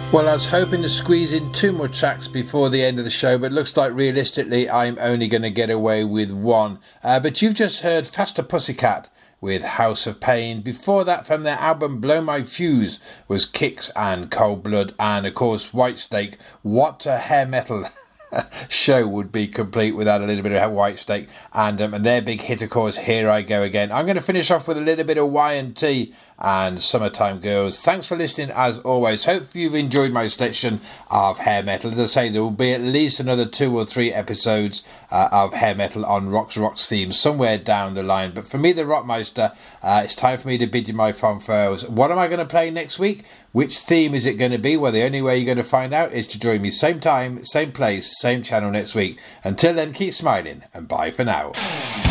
Well, I was hoping to squeeze in 2 more tracks before the end of the show, but it looks like realistically I'm only going to get away with 1. But you've just heard Faster Pussycat with House of Pain. Before that, from their album Blow My Fuse, was Kicks and Cold Blood, and of course Whitesnake. What a hair metal show would be complete without a little bit of Whitesnake, and their big hit, of course, Here I Go Again. I'm going to finish off with a little bit of Y&T and Summertime Girls. Thanks for listening as always. Hope you've enjoyed my selection of hair metal. As I say, there will be at least another 2 or 3 episodes of hair metal on Rocks theme somewhere down the line. But for me, the Rockmeister, it's time for me to bid you my fond farewells. What am I going to play next week? Which theme is it going to be? Well, the only way you're going to find out is to join me same time, same place, same channel next week. Until then, keep smiling and bye for now.